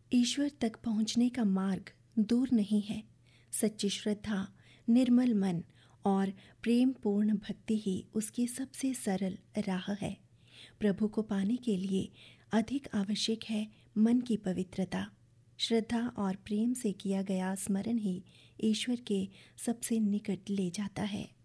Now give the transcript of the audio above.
ईश्वर तक पहुंचने का मार्ग दूर नहीं है। सच्ची श्रद्धा, निर्मल मन और प्रेम पूर्ण भक्ति ही उसकी सबसे सरल राह है। प्रभु को पाने के लिए अधिक आवश्यक है मन की पवित्रता। श्रद्धा और प्रेम से किया गया स्मरण ही ईश्वर के सबसे निकट ले जाता है।